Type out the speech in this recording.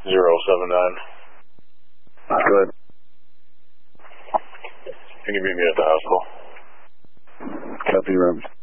079. Good. Can you meet me at the hospital? Copy, Robert.